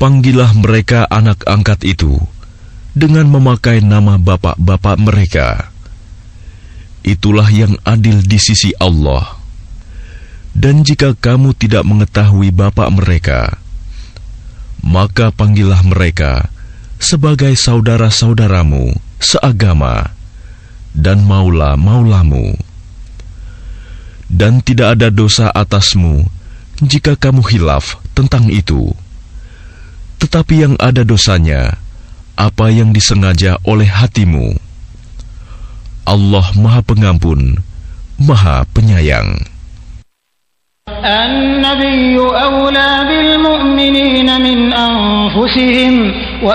Panggillah mereka anak angkat itu dengan memakai nama bapak-bapak mereka. Itulah yang adil di sisi Allah. Dan jika kamu tidak mengetahui bapak mereka, maka panggillah mereka sebagai saudara-saudaramu seagama dan maula-maulamu. Dan tidak ada dosa atasmu jika kamu khilaf tentang itu. Tetapi yang ada dosanya apa yang disengaja oleh hatimu. Allah Maha Pengampun, Maha Penyayang. An-nabiyyu awla bil mu'minina min anfusihim wa